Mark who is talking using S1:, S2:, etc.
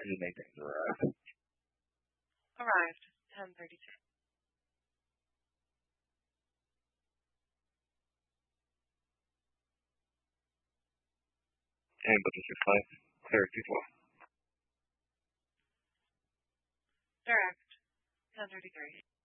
S1: you make things arrive?
S2: Arrived. 10:32.
S1: And but this is fine. Clear people.
S2: Direct. 10:33.